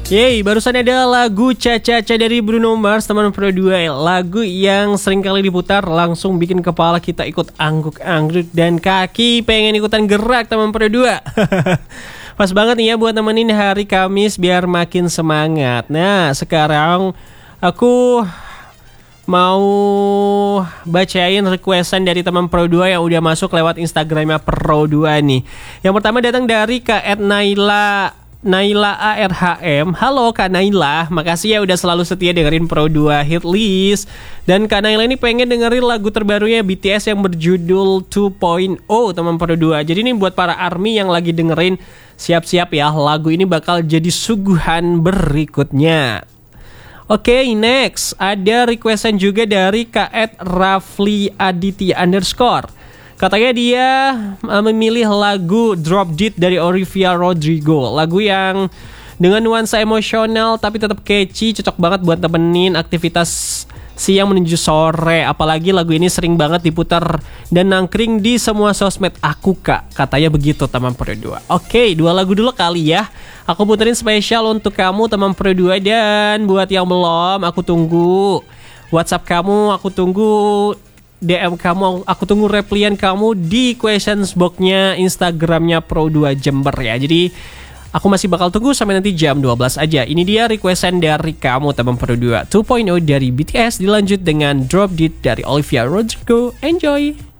Yeay, barusan ada lagu Cha-Cha-Cha dari Bruno Mars, teman Pro 2. Lagu yang sering kali diputar langsung bikin kepala kita ikut angguk-angguk dan kaki pengen ikutan gerak, teman Pro 2. Pas banget nih ya buat nemenin hari Kamis biar makin semangat. Nah, sekarang aku mau bacain requestan dari teman Pro 2 yang udah masuk lewat Instagramnya Pro 2 nih. Yang pertama datang dari Kak Naila ARHM. Halo Kak Naila, makasih ya udah selalu setia dengerin Pro 2 Hit List. Dan Kak Naila ini pengen dengerin lagu terbarunya BTS yang berjudul 2.0, teman Pro 2. Jadi ini buat para ARMY yang lagi dengerin, siap-siap ya, lagu ini bakal jadi suguhan berikutnya. Oke, next ada requestan juga dari Kak Rafli Aditya _ Katanya dia memilih lagu Drop Dead dari Olivia Rodrigo. Lagu yang dengan nuansa emosional tapi tetap catchy, cocok banget buat temenin aktivitas siang menuju sore. Apalagi lagu ini sering banget diputar dan nangkring di semua sosmed aku, Kak. Katanya begitu teman Pro 2. Oke, 2 lagu dulu kali ya. Aku puterin spesial untuk kamu teman Pro 2. Dan buat yang belum, aku tunggu WhatsApp kamu, aku tunggu DM kamu, aku tunggu replian kamu di questions box-nya Instagramnya Pro 2 Jember ya. Jadi aku masih bakal tunggu sampai nanti jam 12 aja. Ini dia requestan dari kamu teman Pro 2. 2.0 dari BTS dilanjut dengan Drop Dead dari Olivia Rodrigo. Enjoy.